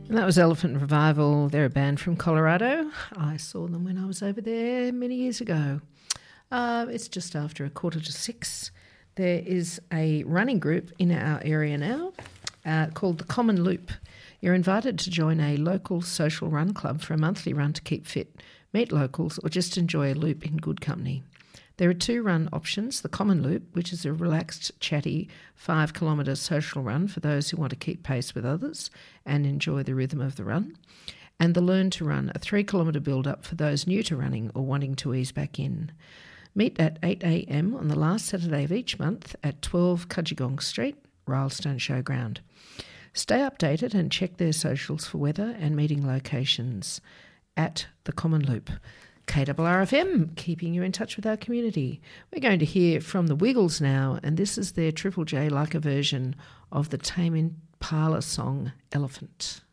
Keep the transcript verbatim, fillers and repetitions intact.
And that was Elephant Revival. They're a band from Colorado. I saw them when I was over there many years ago. Uh, it's just after a quarter to six. There is a running group in our area now uh, called the Common Loop. You're invited to join a local social run club for a monthly run to keep fit, meet locals, or just enjoy a loop in good company. There are two run options, the Common Loop, which is a relaxed, chatty five kilometre social run for those who want to keep pace with others and enjoy the rhythm of the run, and the Learn to Run, a three kilometre build-up for those new to running or wanting to ease back in. Meet at eight a.m. on the last Saturday of each month at twelve Cudgegong Street, Rylestone Showground. Stay updated and check their socials for weather and meeting locations at the Common Loop. K R R F M, keeping you in touch with our community. We're going to hear from the Wiggles now, and this is their Triple J like a version of the Tame Impala song Elephant.